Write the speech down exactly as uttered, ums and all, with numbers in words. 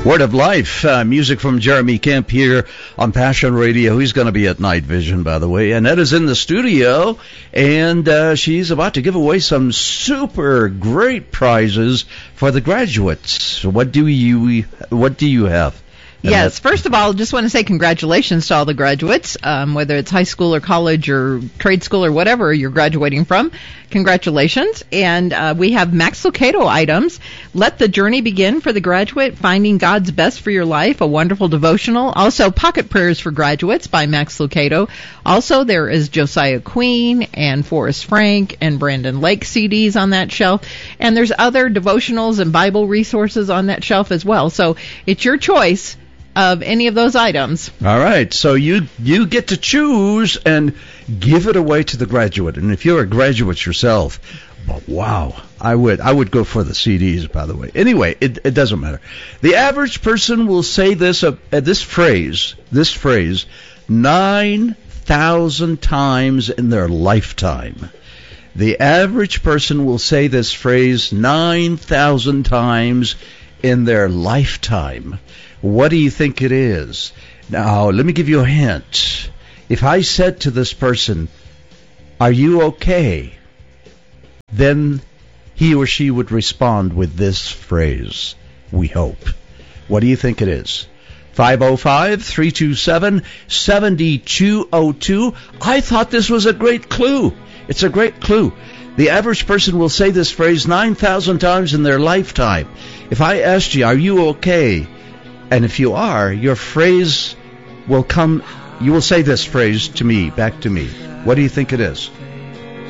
Word of Life, uh, music from Jeremy Kemp here on Passion Radio. He's going to be at Night Vision, by the way. Annette is in the studio, and uh, she's about to give away some super great prizes for the graduates. What do you What do you have? Yes, first of all, just want to say congratulations to all the graduates, um, whether it's high school or college or trade school or whatever you're graduating from. Congratulations. And uh, we have Max Lucado items. Let the Journey Begin for the Graduate, Finding God's Best for Your Life, a wonderful devotional. Also, Pocket Prayers for Graduates by Max Lucado. Also, there is Josiah Queen and Forrest Frank and Brandon Lake C Ds on that shelf. And there's other devotionals and Bible resources on that shelf as well. So it's your choice of any of those items. All right, so you you get to choose and give it away to the graduate. And if you're a graduate yourself, wow, I would I would go for the C Ds, by the way. Anyway, it it doesn't matter. The average person will say this uh, this phrase, this phrase nine thousand times in their lifetime. The average person will say this phrase nine thousand times in their lifetime. What do you think it is? Now, let me give you a hint. If I said to this person, "Are you okay?" then he or she would respond with this phrase, "We hope." What do you think it is? five oh five, three two seven, seven two oh two. I thought this was a great clue. It's a great clue. The average person will say this phrase nine thousand times in their lifetime. If I asked you, "Are you okay?" and if you are, your phrase will come, you will say this phrase to me, back to me. What do you think it is?